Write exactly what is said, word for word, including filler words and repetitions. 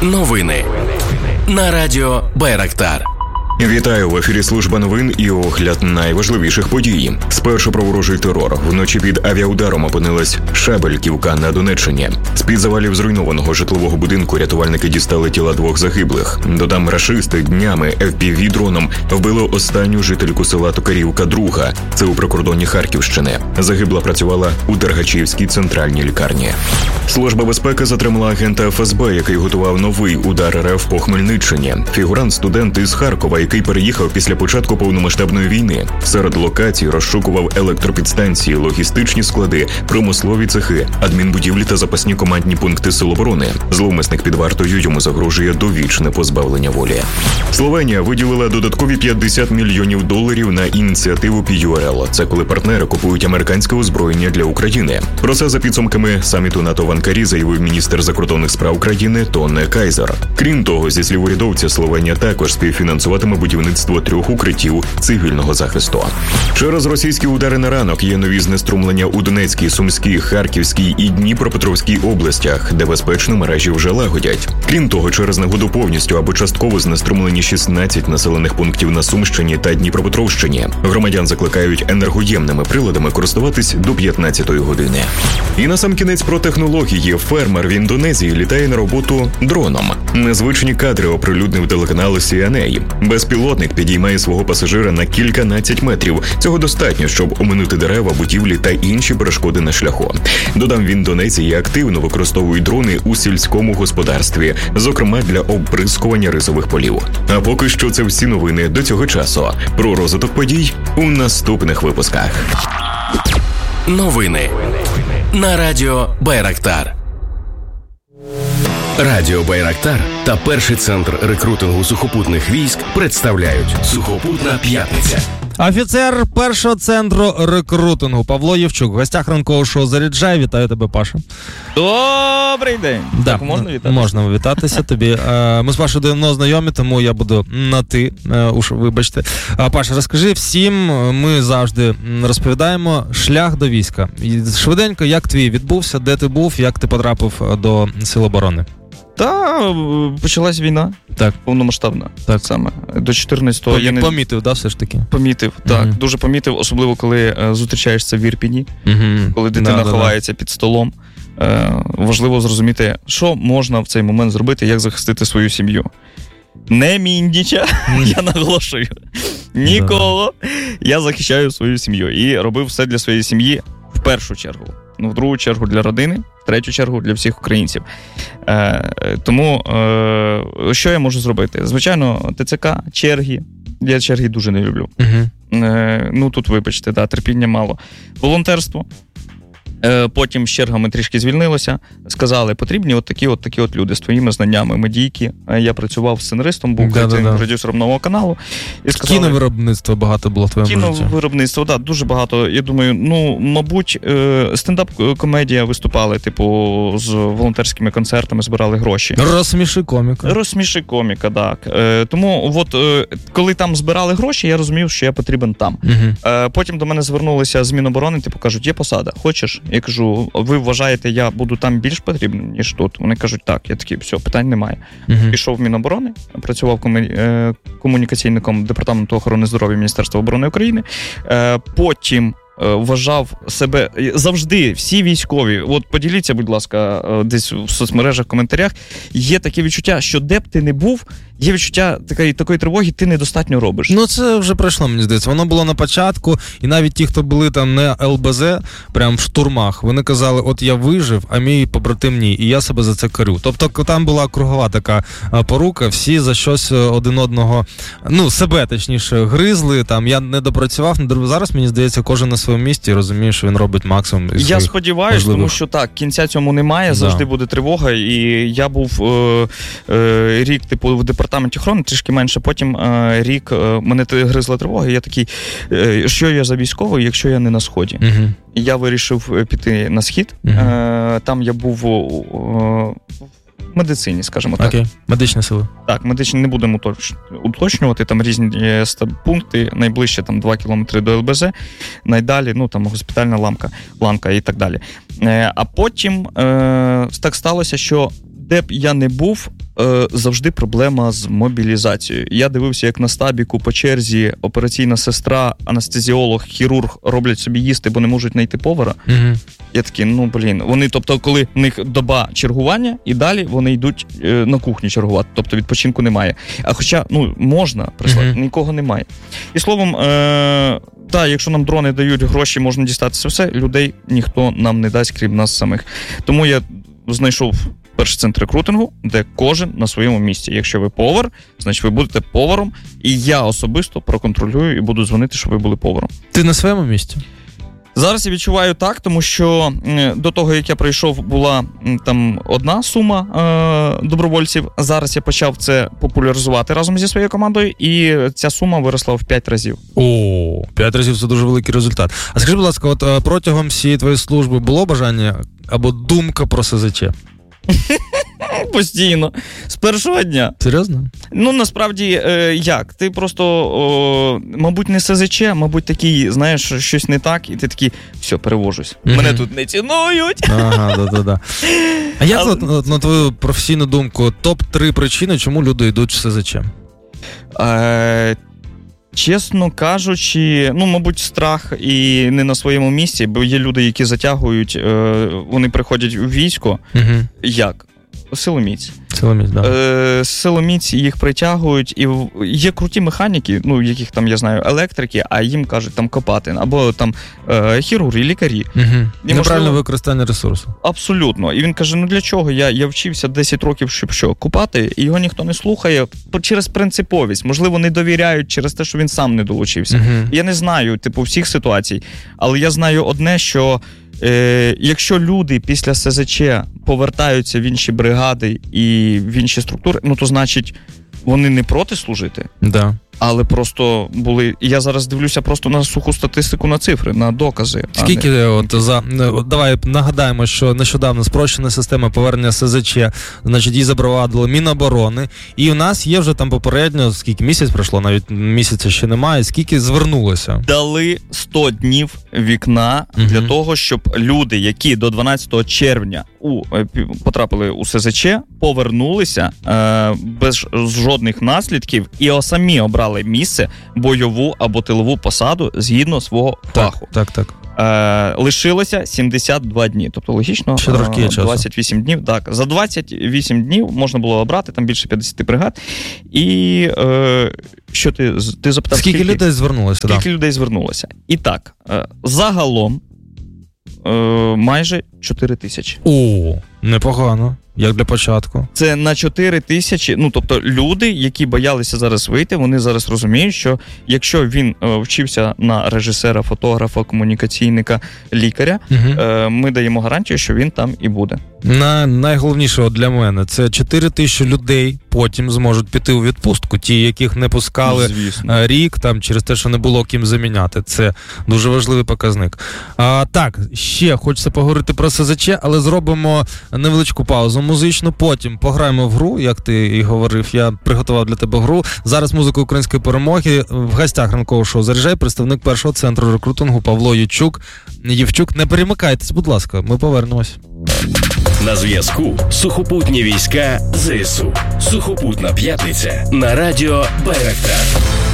Новини на радіо Байрактар. Вітаю, в ефірі служба новин і огляд найважливіших подій. Спершу про ворожий терор. Вночі під авіаударом опинилась Шабельківка на Донеччині. З-під завалів зруйнованого житлового будинку рятувальники дістали тіла двох загиблих. Додам, рашисти днями еф пі ві-дроном вбили останню жительку села Токарівка Друга. Це у прикордонні Харківщини. Загибла працювала у Дергачівській центральній лікарні. Служба безпеки затримала агента еф ес бе, який готував новий удар ер еф по Хмельниччині. Фігурант-студент із Харкова, який переїхав після початку повномасштабної війни. Серед локацій розшукував електропідстанції, логістичні склади, промислові цехи, адмінбудівлі та запасні командні пункти Сил оборони. Зловмисник під вартою, йому загрожує довічне позбавлення волі. Словенія виділила додаткові п'ятдесят мільйонів доларів на ініціативу пі ю ар ел. Це коли партнери купують американське озброєння для України. Про це за підсумками саміту НАТО в Анкарі заявив міністр закордонних справ країни Тонне Кайзер. Крім того, зі слів урядовця, Словенія також співфінансуватиме будівництво трьох укриттів цивільного захисту. Через російські удари на ранок є нові знеструмлення у Донецькій, Сумській, Харківській і Дніпропетровській областях, де безпечно мережі вже лагодять. Крім того, через негоду повністю або частково знеструмлені шістнадцять населених пунктів на Сумщині та Дніпропетровщині. Громадян закликають енергоємними приладами користуватись до п'ятнадцятої години. І насамкінець про технології. Фермер в Індонезії літає на роботу дроном. Незвичні кадри оприлюднив телеканал сі ен ей. Безпілотник підіймає свого пасажира на кільканадцять метрів. Цього достатньо, щоб оминути дерева, будівлі та інші перешкоди на шляху. Додам, в Індонезії активно використовують дрони у сільському господарстві, зокрема для обрискування рисових полів. А поки що це всі новини до цього часу. Про розвиток подій у наступних випусках. Новини на радіо Байрактар. Радіо Байрактар та перший центр рекрутингу сухопутних військ представляють «Сухопутна п'ятниця». Офіцер першого центру рекрутингу Павло Євчук. В гостях ранкового шоу «Заряджай». Вітаю тебе, Паша. Добрий день. Да, так можна вітатися? Можна вітатися тобі. Ми з Пашою давно знайомі, тому я буду на ти, уж вибачте. Паша, розкажи всім, ми завжди розповідаємо шлях до війська. Швиденько, як твій відбувся, де ти був, як ти потрапив до Сил оборони? Та почалась війна. Так. Повномасштабна. Так. Саме. До чотирнадцятого Помі- я не... Помітив, да, все ж таки? Помітив, так. Угу. Дуже помітив, особливо, коли е, зустрічаєшся в Ірпіні, Угу. коли дитина да, да, ховається да. під столом. Е, важливо зрозуміти, що можна в цей момент зробити, як захистити свою сім'ю. Не міндіча, я наголошую. Нікого. Я захищаю свою сім'ю. І робив все для своєї сім'ї в першу чергу. Ну, в другу чергу для родини, в третю чергу для всіх українців. Е, тому, е, що я можу зробити? Звичайно, те це ка, черги. Я черги дуже не люблю. Угу. Е, ну, тут, вибачте, да, терпіння мало. Волонтерство. Е, потім з чергами трішки звільнилося. Сказали, потрібні от такі от такі от люди з твоїми знаннями, медійки. Е, я працював сценаристом, був да-да-да. продюсером нового каналу. І сказали, кіновиробництво багато було в твоєму житті. Кіновиробництво, так, да, дуже багато. Я думаю, ну, мабуть, стендап-комедія виступали, типу, з волонтерськими концертами, збирали гроші. Розсміши коміка. Розсміши коміка, так. Е, тому, от, е, коли там збирали гроші, я розумів, що я потрібен там. Угу. Е, потім до мене звернулися з Міноборони, типу, кажуть, є посада, хочеш? Я кажу, ви вважаєте, я буду там більш потрібен, ніж тут? Вони кажуть, так. Я такий, все, питань немає. Угу. Пішов в Міноборони, працював комі- е, комунікаційником Департаменту охорони здоров'я Міністерства оборони України. Е, потім вважав себе завжди, всі військові, от поділіться, будь ласка, десь в соцмережах, в коментарях, є таке відчуття, що де б ти не був, є відчуття такої, такої тривоги, ти недостатньо робиш. Ну, це вже пройшло, мені здається. Воно було на початку, і навіть ті, хто були там не ел бе зет, прям в штурмах, вони казали, от я вижив, а мій побратим ні, і я себе за це корю. Тобто там була кругова така порука, всі за щось один одного, ну, себе, точніше, гризли, там, я не допрацював, не допрацював. Зараз, мені здається, кожен на своєму місці розуміє, що він робить максимум із Я сподіваюся, можливих... тому що так, кінця цьому немає, завжди да. буде тривога, і я був е, е, рік, типу, в департаменті охорони, трішки менше, потім е, рік е, мене гризла тривога, і я такий, е, що я за військовий, якщо я не на Сході? Угу. І я вирішив піти на Схід, угу. е, там я був е, в медицині, скажімо так. Окей, медичні сили. Так, медичні не будемо уточнювати, там різні пункти, найближче там два кілометри до ел бе зет, найдалі, ну там госпітальна ламка, ланка і так далі. Е, а потім е, так сталося, що де б я не був, завжди проблема з мобілізацією. Я дивився, як на стабіку по черзі операційна сестра, анестезіолог, хірург роблять собі їсти, бо не можуть знайти повара. Угу. Я такий, ну, блін. Вони, тобто, коли в них доба чергування, і далі вони йдуть е, на кухню чергувати. Тобто відпочинку немає. А хоча, ну, можна прислати, угу. нікого немає. І словом, е, так, якщо нам дрони дають гроші, можна дістатися все, людей ніхто нам не дасть, крім нас самих. Тому я знайшов перший центр рекрутингу, де кожен на своєму місці. Якщо ви повар, значить ви будете поваром, і я особисто проконтролюю і буду дзвонити, щоб ви були поваром. Ти на своєму місці? Зараз я відчуваю так, тому що до того, як я прийшов, була там одна сума е- добровольців. Зараз я почав це популяризувати разом зі своєю командою, і ця сума виросла в п'ять разів. О, п'ять разів – це дуже великий результат. А скажи, будь ласка, от протягом всієї твоєї служби було бажання або думка про СЗЧ? Постійно. З першого дня. Серйозно? Ну, насправді, е, як? Ти просто, о, мабуть, не СЗЧ, мабуть, такий, знаєш, щось не так, і ти такий, все, перевожусь. Mm-hmm. Мене тут не цінують. Ага, да-да-да. А як, Але... на, на твою професійну думку, топ три причини, чому люди йдуть в СЗЧ? Е, чесно кажучи, ну, мабуть, страх і не на своєму місці, бо є люди, які затягують, е, вони приходять у військо. Mm-hmm. Як? Силоміць. Силоміць, да. Е, силоміць їх притягують, і є круті механіки, ну, яких там, я знаю, електрики, а їм кажуть там копати, або там е, хірурги, лікарі. Угу. Неправильне можливо... використання ресурсу. Абсолютно. І він каже, ну для чого? Я, я вчився десять років, щоб що, копати, і його ніхто не слухає через принциповість. Можливо, не довіряють через те, що він сам не долучився. Угу. Я не знаю, типу, всіх ситуацій, але я знаю одне, що Е, якщо люди після СЗЧ повертаються в інші бригади і в інші структури, ну то значить вони не проти служити. Да. Але просто були... Я зараз дивлюся просто на суху статистику, на цифри, на докази. Скільки, не... от, за... давай нагадаємо, що нещодавно спрощена система повернення СЗЧ, значить, її запровадило Міноборони, і у нас є вже там попередньо, скільки місяць пройшло, навіть місяця ще немає, скільки звернулося? Дали сто днів вікна угу. для того, щоб люди, які до дванадцятого червня у, потрапили у СЗЧ, повернулися е, без жодних наслідків і самі обрали місце, бойову або тилову посаду згідно свого фаху. Так, так, так. Е, лишилося сімдесят два дні. Тобто, логічно, ще трошки є часу. двадцять вісім днів. Так, за двадцять вісім днів можна було обрати, там більше п'ятдесят бригад. І е, що ти, ти запитав? Скільки, скільки людей звернулося? Скільки да. людей звернулося? І так, е, загалом е, майже чотири тисячі. О, непогано. Як для початку. Це на чотири тисячі, ну, тобто люди, які боялися зараз вийти, вони зараз розуміють, що якщо він е, вчився на режисера, фотографа, комунікаційника, лікаря, угу. е, ми даємо гарантію, що він там і буде. На, найголовніше для мене, це чотири тисячі людей потім зможуть піти у відпустку, ті, яких не пускали Звісно. рік, там, через те, що не було ким заміняти. Це дуже важливий показник. А, так, ще хочеться поговорити про СЗЧ, але зробимо невеличку паузу музичну, потім пограємо в гру, як ти і говорив, я приготував для тебе гру. Зараз музика української перемоги. В гостях ранкового шоу «Заряджай» представник першого центру рекрутингу Павло Євчук. Євчук, не перемикайтесь, будь ласка, ми повернемось. На зв'язку сухопутні війська ЗСУ. Сухопутна п'ятниця на радіо Байрактар.